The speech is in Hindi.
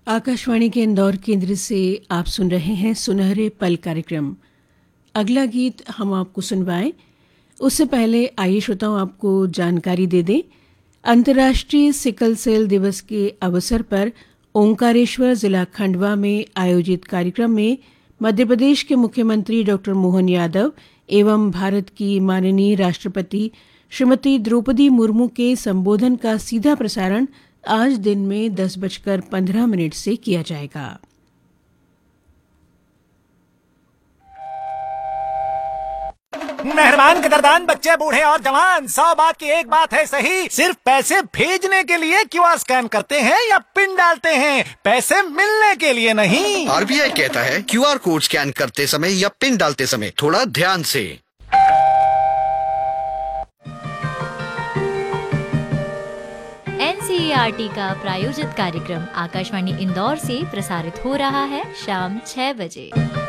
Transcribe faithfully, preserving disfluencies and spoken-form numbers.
आकाशवाणी के इंदौर केंद्र से आप सुन रहे हैं सुनहरे पल कार्यक्रम। अगला गीत हम आपको सुनवाएं उससे पहले आइए श्रोताओं आपको जानकारी दे दें। अंतर्राष्ट्रीय सिकल सेल दिवस के अवसर पर ओंकारेश्वर जिला खंडवा में आयोजित कार्यक्रम में मध्य प्रदेश के मुख्यमंत्री डॉक्टर मोहन यादव एवं भारत की माननीय राष्ट्रपति श्रीमती द्रौपदी मुर्मू के संबोधन का सीधा प्रसारण आज दिन में दस बजकर पंद्रह मिनट से किया जाएगा। मेहरबान कदरदान बच्चे बूढ़े और जवान, सौ बात की एक बात है सही, सिर्फ पैसे भेजने के लिए क्यूआर स्कैन करते हैं या पिन डालते हैं, पैसे मिलने के लिए नहीं। आरबीआई कहता है क्यूआर कोड स्कैन करते समय या पिन डालते समय थोड़ा ध्यान से। एनसीईआरटी का प्रायोजित कार्यक्रम आकाशवाणी इंदौर से प्रसारित हो रहा है शाम छह बजे।